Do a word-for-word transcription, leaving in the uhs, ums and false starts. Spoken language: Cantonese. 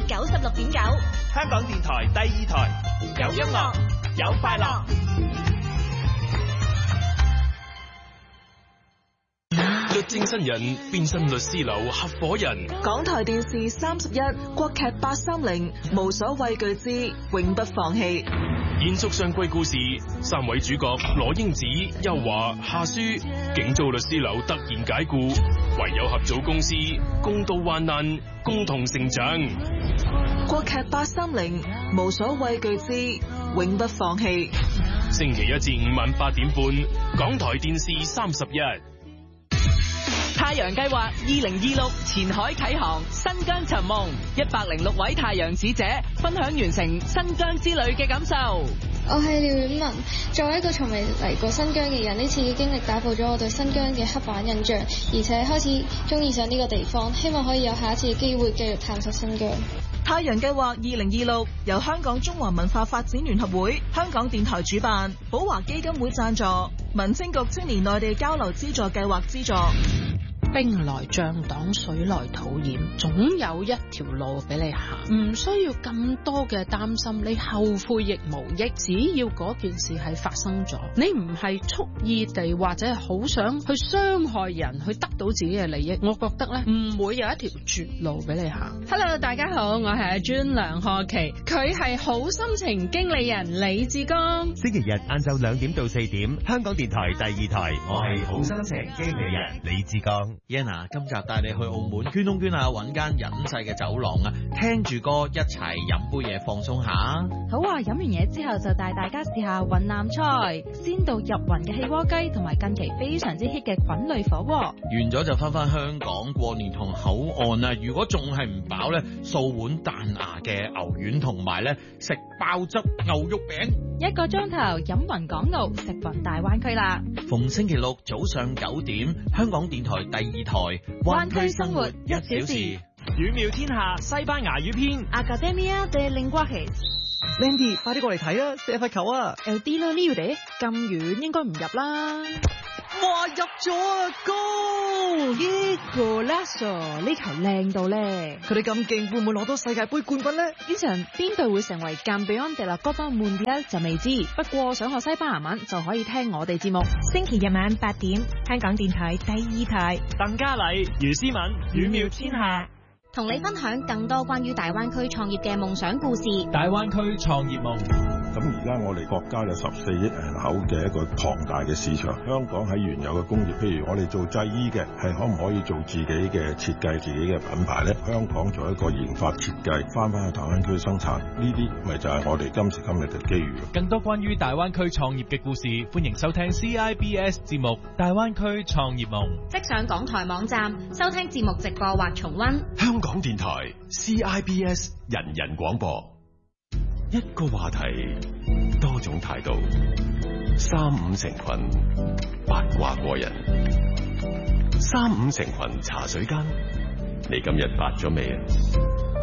九十六點九， 香港電台第二台，有音樂，有快樂。 律政新人變身律師樓合夥人。 港台電視三十一國劇八三零，無所畏懼之永不放棄。 延續上季故事，三位主角羅英子、邱華、夏書，竟遭律師樓突然解雇，唯有合組公司，共度患難，共同成長。 國劇八三零，無所畏懼之永不放棄。 星期一至五晚八點半，港台電視三十一。 太陽計劃二零二六前海啟航，新疆尋夢，一百零六位太陽使者分享完成新疆之旅嘅感受。 我係廖婉文，作為一個從未嚟過新疆嘅人，呢次嘅經歷打破咗我對新疆嘅刻板印象，而且開始中意上呢個地方，希望可以有下一次嘅機會繼續探索新疆。 太陽計劃二零二六由香港中華文化發展聯合會、香港電台主辦，寶華基金會贊助，民政局青年內地交流資助計劃資助。 兵來將擋，水來土掩，總有一條路俾你行，唔需要咁多嘅擔心，你後悔亦無益。只要嗰件事係發生咗，你唔係蓄意地或者係好想去傷害人，去得到自己嘅利益，我覺得咧唔會有一條絕路俾你行。Hello， 大家好，我係阿專梁賀琪，佢係好心情經理人李志剛。 星期日晏晝兩點到四點，香港電台第二台，我係好心情經理人李志剛。 Yana， 今集帶你去澳門圈窿圈下，揾間隱世嘅酒廊啊，聽住歌一齊飲杯嘢放鬆下。 好啊，飲完嘢之後就帶大家試下雲南菜，鮮度入雲嘅氣鍋雞，同埋近期非常之 hit 嘅菌類火鍋。 完咗就翻返香港過年同口岸啊！如果仲係唔飽呢，掃碗彈牙嘅牛丸同埋呢食爆汁牛肉餅。 一個鐘頭飲雲港澳，食雲大灣區啦！ 逢星期六早上九點，香港電台第二台灣區生活一小時， 語妙天下西班牙語篇 Academia de Lenguajes。Landy， 快啲過嚟睇啊！射罰球啊 ！El tiro libre， 咁遠應該唔入啦。 哇！入咗啊！Goal！ 呢個 Lasso 呢球靚到咧， 佢哋咁勁，會唔會攞到世界盃冠軍咧？ 呢場邊隊會成為 Campeón de la Copa Mundial 就未知，不過想學西班牙文就可以聽我哋節目。 星期日晚八點，香港電台第二台， 鄧嘉麗、余思敏，語妙天下， 同你分享更多關於大灣區創業嘅夢想故事。 大灣區創業夢。 咁而家我哋國家有十四億人口嘅一個龐大嘅市場，香港喺原有嘅工業，譬如我哋做製衣嘅，係可唔可以做自己嘅設計、自己嘅品牌咧？香港做一個研發設計，翻返去大灣區生產，呢啲咪就係我哋今時今日嘅機遇。 更多關於大灣區創業嘅故事，歡迎收聽 C I B S 節目《大灣區創業夢》。 即上港台網站收聽節目直播或重溫。 香港電台 C I B S 人人廣播。一個話題，多種態度，三五成群，八卦過人。三五成群茶水間，你今日發咗未啊？